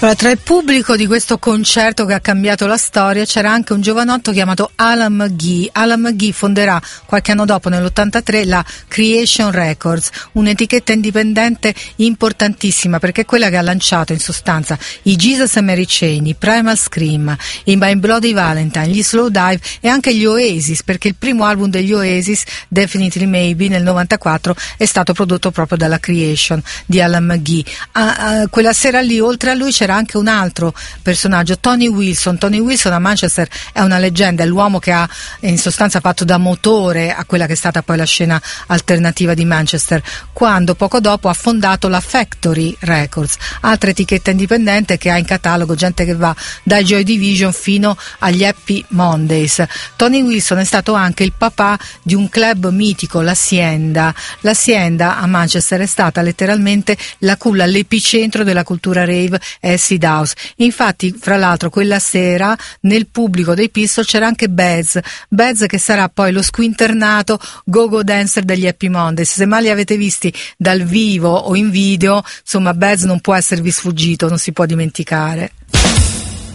Ora, tra il pubblico di questo concerto che ha cambiato la storia c'era anche un giovanotto chiamato Alan McGee. Alan McGee fonderà qualche anno dopo, nell'83, la Creation Records, un'etichetta indipendente importantissima perché è quella che ha lanciato in sostanza i Jesus and Mary Chain, i Primal Scream, i My Bloody Valentine, gli Slow Dive e anche gli Oasis, perché il primo album degli Oasis, Definitely Maybe, nel 94 è stato prodotto proprio dalla Creation di Alan McGee. Quella sera lì, oltre a lui, c'era anche un altro personaggio, Tony Wilson. Tony Wilson a Manchester è una leggenda, è l'uomo che ha in sostanza fatto da motore a quella che è stata poi la scena alternativa di Manchester, quando poco dopo ha fondato la Factory Records, altra etichetta indipendente che ha in catalogo gente che va dai Joy Division fino agli Happy Mondays. Tony Wilson è stato anche il papà di un club mitico, l'Hacienda. L'Hacienda a Manchester è stata letteralmente la culla, l'epicentro della cultura rave e acid house. Infatti, fra l'altro, quella sera nel pubblico dei Pistol c'era anche Baz che sarà poi lo squinternato go-go dancer degli Happy Mondays. Se mai li avete visti dal vivo o in video, insomma, Baz non può esservi sfuggito, non si può dimenticare.